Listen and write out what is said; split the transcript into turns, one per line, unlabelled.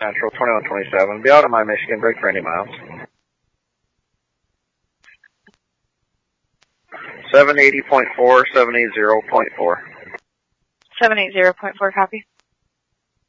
Central, 2127. Be out of my Michigan, break for any miles. 780.4, 780.4.
780.4, copy.